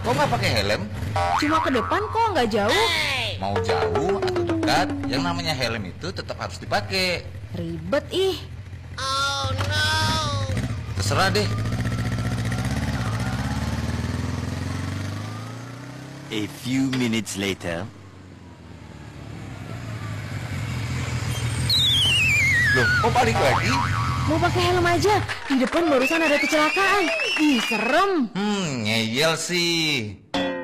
kok nggak pakai helm? Cuma ke depan kok, nggak jauh. Mau jauh atau dekat, yang namanya helm itu tetap harus dipakai. Ribet ih. Oh no. Terserah deh. A few minutes later. Loh, kok balik lagi? Mau pakai helm aja. Di depan barusan ada kecelakaan. Ih, serem. Ngeyel sih.